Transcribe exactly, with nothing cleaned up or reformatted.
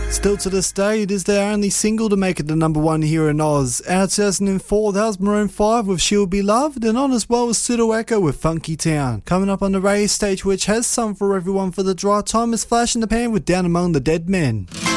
Still to this day, it is their only single to make it to number one here in Oz. Out two thousand four, that was Maroon five with She'll Be Loved, and on as well was Pseudo Echo with Funky Town. Coming up on the radio stage, which has some for everyone for the dry time, is Flash in the Pan with Down Among the Dead Men.